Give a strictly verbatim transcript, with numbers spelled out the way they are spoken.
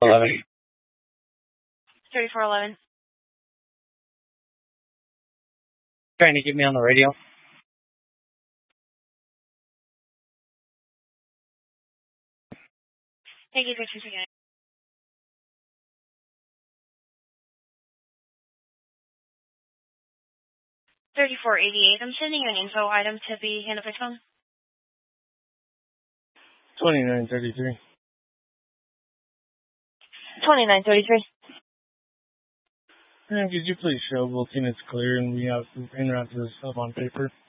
eleven. thirty-four eleven. Trying to get me on the radio. Thank you for choosing it. thirty-four eighty-eight. I'm sending you an info item to be handled by phone. twenty-nine thirty-three. twenty-nine thirty-three. And could you please show booking it's clear and we have to interact this stuff on paper?